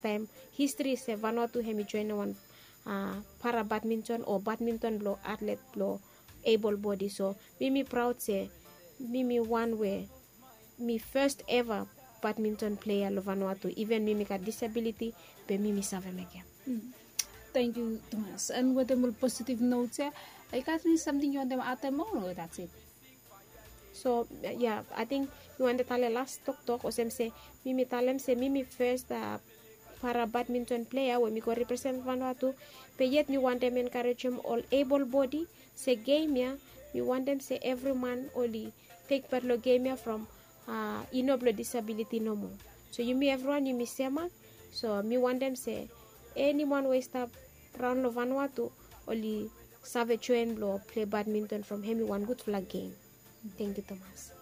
time history se Vanuatu hemi join one para badminton or badminton blow athlete blow able body. So mimi proud say mimi one way me first ever badminton player lo Vanuatu, even mimi ka disability be mimi save meke. Thank you, Thomas. And with a more positive note, I got something you want them at the moment, that's it. So yeah, I think you want to tell last talk or say mimi talem say mimi first para badminton player when me go represent Vanuatu, but yet me want them encourage them all able body say game ya, me want them say every man only take part lo game ya from inoblo disability no more. So you me everyone you me sema, so me want them say anyone who stop round lo Vanuatu only save join blow play badminton from him one good flag game. Thank you, Thomas.